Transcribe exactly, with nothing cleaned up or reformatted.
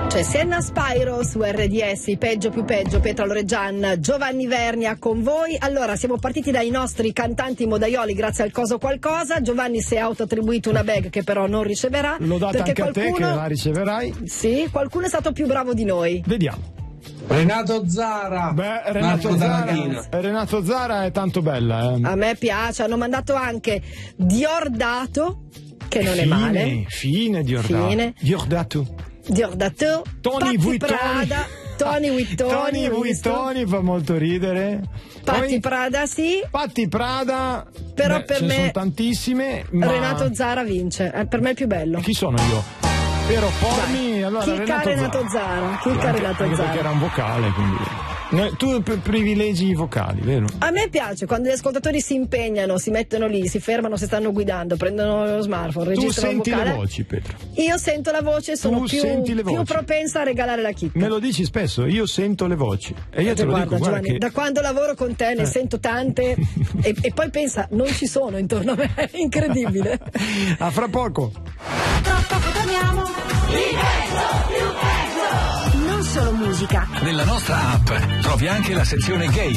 C'è Sienna Spyro su R D S, peggio più peggio, Petra Loreggian, Giovanni Vernia con voi. Allora, siamo partiti dai nostri cantanti modaioli grazie al Coso Qualcosa. Giovanni si è autoattribuito una bag che però non riceverà. L'ho data anche qualcuno... a te che la riceverai. Sì, qualcuno è stato più bravo di noi. Vediamo. Renato Zara. Beh, Renato Zara, Renato Zara è tanto bella. Eh. A me piace, hanno mandato anche Diordato, che non fine, è male. Fine Diordato. Fine. Diordato. Diordato, Tony Vuittoni. Prada, Tony Vuittoni. Tony Vuittoni fa molto ridere. Patti Poi, Prada, sì. Patti Prada, però beh, per ce me ne sono tantissime. Ma... Renato Zara vince, eh, per me è il più bello. Chi sono io? Però pormi, allora Chicca Renato, Renato Zara. Zara. Chicca Anche, Renato anche Zara. perché era un vocale, quindi. No, tu p- privilegi i vocali, vero? A me piace quando gli ascoltatori si impegnano, si mettono lì, si fermano se stanno guidando, prendono lo smartphone, Tu registrano senti un vocale. le voci, Petra. Io sento la voce e sono Tu più, senti le più voci. propensa a regalare la chicca. Me lo dici spesso, io sento le voci. E io te lo guarda, dico, guarda Giovanni, che... da quando lavoro con te ne Eh. sento tante e, e poi pensa, non ci sono intorno a me, è incredibile. A fra poco. Tra poco torniamo. Non solo musica. Nella nostra app trovi anche la sezione game